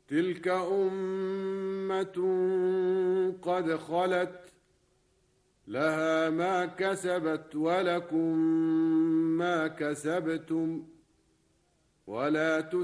تلك أمة قد خلت لها ما كسبت ولكم ما كسبتم ولا